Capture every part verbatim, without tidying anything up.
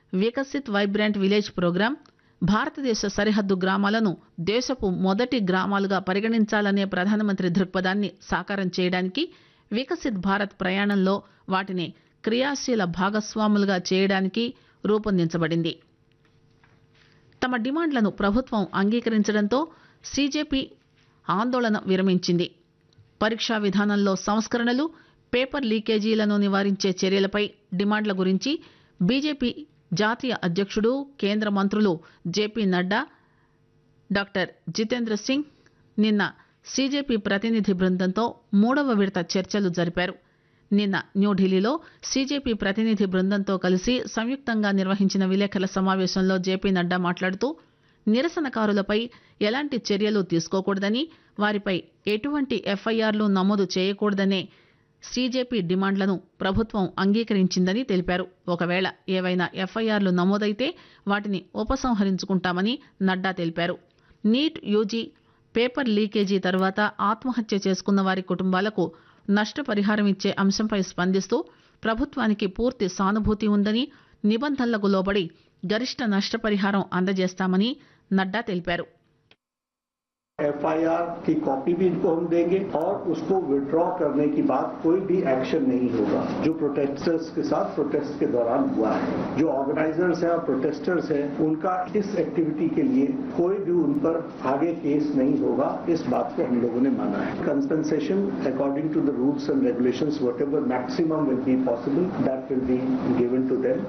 Viksit vibrant village programme భారతదేశ సరిహద్దు గ్రామాలను దేశపు మొదటి గ్రామాలుగా పరిగణించాలనే ప్రధానమంత్రి దృక్పథాన్ని సాకారం చేయడానికి వికసిత్ భారత్ ప్రయాణంలో వాటిని క్రియాశీల భాగస్వాములుగా చేయడానికి రూపొందించబడింది. తమ డిమాండ్లను ప్రభుత్వం అంగీకరించడంతో సీజేపీ ఆందోళన విరమించింది. పరీక్షా విధానంలో సంస్కరణలు, పేపర్ లీకేజీలను నివారించే చర్యలపై డిమాండ్ల గురించి బీజేపీ జాతీయ అధ్యక్షుడు, కేంద్ర మంత్రులు జేపీ నడ్డా, డాక్టర్ జితేంద్ర సింగ్ నిన్న సీజేపీ ప్రతినిధి బృందంతో మూడవ విడత చర్చలు జరిపారు. నిన్న న్యూఢిల్లీలో సీజేపీ ప్రతినిధి బృందంతో కలిసి సంయుక్తంగా నిర్వహించిన విలేకరుల సమావేశంలో జేపీ నడ్డా మాట్లాడుతూ నిరసనకారులపై ఎలాంటి చర్యలు తీసుకోకూడదని, వారిపై ఎటువంటి ఎఫ్ఐఆర్లు నమోదు చేయకూడదనే సీజేపీ డిమాండ్లను ప్రభుత్వం అంగీకరించిందని తెలిపారు. ఒకవేళ ఏవైనా ఎఫ్ఐఆర్లు నమోదైతే వాటిని ఉపసంహరించుకుంటామని నడ్డా తెలిపారు. నీట్ యూజీ పేపర్ లీకేజీ తర్వాత ఆత్మహత్య చేసుకున్న వారి కుటుంబాలకు నష్టపరిహారం ఇచ్చే అంశంపై స్పందిస్తూ ప్రభుత్వానికి పూర్తి సానుభూతి ఉందని, నిబంధనలకు లోబడి గరిష్ట నష్టపరిహారం అందజేస్తామని నడ్డా తెలిపారు. एफआईआर की कॉपी भी इनको हम देंगे और उसको विड्रॉ करने की बात कोई भी एक्शन नहीं होगा जो प्रोटेस्टर्स के साथ प्रोटेस्ट के दौरान हुआ है. जो ऑर्गेनाइजर्स हैं और प्रोटेस्टर्स हैं उनका इस एक्टिविटी के लिए कोई भी उन पर आगे केस नहीं होगा. इस बात को हम लोगों ने माना है. Compensation according to the rules and regulations whatever maximum will be possible that will be given to them.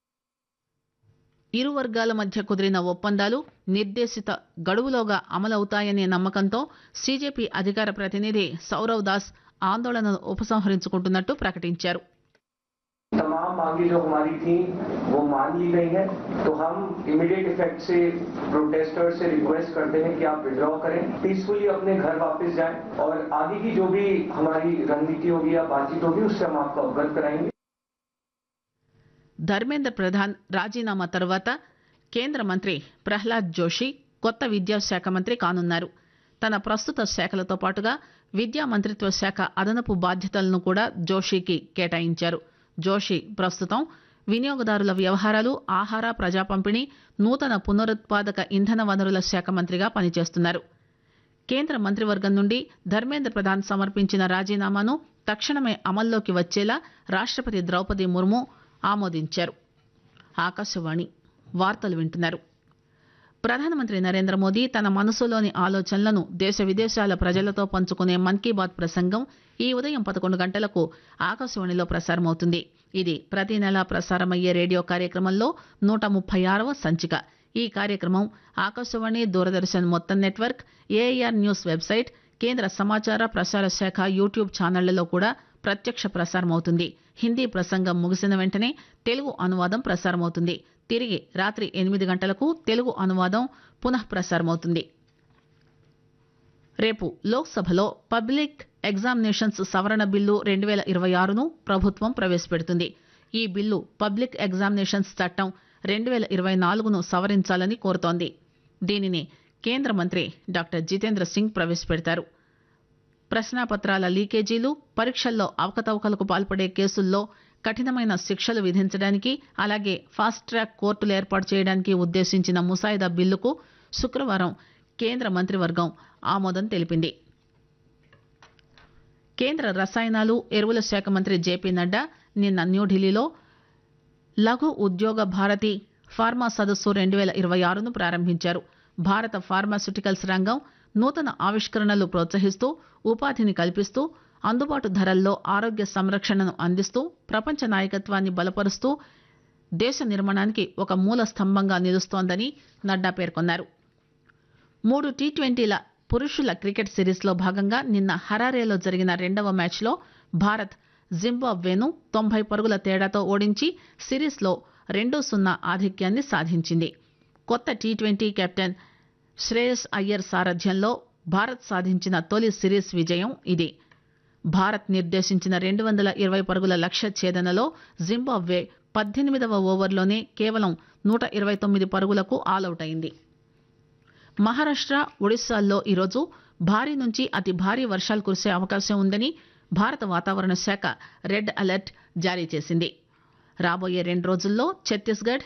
ఇరు వర్గాల మధ్య కుదిరిన ఒప్పందాలు నిర్దేశిత గడువులోగా అమలవుతాయనే నమ్మకంతో సీజేపీ అధికార ప్రతినిధి సౌరవ్ దాస్ ఆందోళనను ఉపసంహరించుకుంటున్నట్టు ప్రకటించారు. तमाम मांगे जो हमारी थी वो मान ली गई है, तो हम इमीडिएट इफेक्ट से प्रोटेस्टर्स से रिक्वेस्ट करते हैं कि आप विड्रॉ करें, पीसफुली अपने घर वापस जाएं और आगे की जो भी हमारी रणनीति होगी या बातचीत होगी उससे हम आपको अवगत कराएंगे. ధర్మేంద్ర ప్రధాన్ రాజీనామా తర్వాత కేంద్ర మంత్రి ప్రహ్లాద్ జోషి కొత్త విద్యాశాఖ మంత్రి కానున్నారు. తన ప్రస్తుత శాఖలతో పాటుగా విద్యా మంత్రిత్వ శాఖ అదనపు బాధ్యతలను కూడా జోషికి కేటాయించారు. జోషి ప్రస్తుతం వినియోగదారుల వ్యవహారాలు, ఆహార ప్రజా పంపిణీ, నూతన పునరుత్పాదక ఇంధన వనరుల శాఖ మంత్రిగా పనిచేస్తున్నారు. కేంద్ర మంత్రివర్గం నుండి ధర్మేంద్ర ప్రధాన్ సమర్పించిన రాజీనామాను తక్షణమే అమల్లోకి వచ్చేలా రాష్ట్రపతి ద్రౌపది ముర్ము ఆమోదించారు. ఆకాశవాణి వార్తలు వింటున్నారు. ప్రధానమంత్రి నరేంద్ర మోదీ తన మనసులోని ఆలోచనలను దేశ విదేశాల ప్రజలతో పంచుకునే మన్ కీ బాత్ ప్రసంగం ఈ ఉదయం పదకొండు గంటలకు ఆకాశవాణిలో ప్రసారమవుతుంది. ఇది ప్రతి నెలా ప్రసారమయ్యే రేడియో కార్యక్రమంలో నూట ముప్పై ఆరవ సంచిక. ఈ కార్యక్రమం ఆకాశవాణి, దూరదర్శన్ మొత్తం నెట్వర్క్, ఏఐఆర్ న్యూస్ వెబ్సైట్, కేంద్ర సమాచార ప్రసార శాఖ యూట్యూబ్ ఛానళ్లలో కూడా ప్రత్యక్ష ప్రసారమవుతుంది. హిందీ ప్రసంగం ముగిసిన వెంటనే తెలుగు అనువాదం ప్రసారమవుతుంది. తిరిగి రాత్రి ఎనిమిది గంటలకు తెలుగు అనువాదం పునః ప్రసారమవుతుంది. రేపు లోక్సభలో పబ్లిక్ ఎగ్జామినేషన్స్ సవరణ బిల్లు రెండు వేల ఇరవై ఆరును ప్రభుత్వం ప్రవేశపెడుతుంది. ఈ బిల్లు పబ్లిక్ ఎగ్జామినేషన్స్ చట్టం రెండు వేల ఇరవై నాలుగును సవరించాలని కోరుతోంది. దీనిని కేంద్ర మంత్రి డాక్టర్ జితేంద్ర సింగ్ ప్రవేశపెడతారు. ప్రశ్నాపత్రాల లీకేజీలు, పరీక్షల్లో అవకతవకలకు పాల్పడే కేసుల్లో కఠినమైన శిక్షలు విధించడానికి, అలాగే ఫాస్ట్ ట్రాక్ కోర్టులు ఏర్పాటు చేయడానికి ఉద్దేశించిన ముసాయిదా బిల్లుకు శుక్రవారం కేంద్ర మంత్రివర్గం ఆమోదం తెలిపింది. కేంద్ర రసాయనాలు, ఎరువుల శాఖ మంత్రి జేపీ నడ్డా నిన్న న్యూఢిల్లీలో లఘు ఉద్యోగ భారతి ఫార్మా సదస్సు రెండు వేల ఇరవై ఆరును ప్రారంభించారు. భారత ఫార్మాస్యూటికల్స్ రంగం నూతన ఆవిష్కరణలు ప్రోత్సహిస్తూ, ఉపాధిని కల్పిస్తూ, అందుబాటు ధరల్లో ఆరోగ్య సంరక్షణను అందిస్తూ, ప్రపంచ నాయకత్వాన్ని బలపరుస్తూ దేశ నిర్మాణానికి ఒక మూల స్తంభంగా నిలుస్తోందని నడ్డా పేర్కొన్నారు. మూడు టీ ట్వంటీల పురుషుల క్రికెట్ సిరీస్లో భాగంగా నిన్న హరారేలో జరిగిన రెండవ మ్యాచ్లో భారత్ జింబాబ్వేను తొంభై పరుగుల తేడాతో ఓడించి సిరీస్లో రెండు సున్నా ఆధిక్యాన్ని సాధించింది. కొత్త T twenty captain Shreyas Iyer సారథ్యంలో భారత్ సాధించిన తొలి సిరీస్ విజయం ఇది. భారత్ నిర్దేశించిన రెండు వందల ఇరవై పరుగుల లక్ష్య ఛేదనలో జింబాబ్వే పద్దెనిమిదవ ఓవర్లోనే కేవలం నూట ఇరవై తొమ్మిది పరుగులకు ఆలౌట్ అయింది. మహారాష్ట్ర, ఒడిశాల్లో ఈరోజు భారీ నుంచి అతి భారీ వర్షాలు కురిసే అవకాశం ఉందని భారత వాతావరణ శాఖ రెడ్ అలర్ట్ జారీ చేసింది. రాబోయే రెండు రోజుల్లో ఛత్తీస్గఢ్,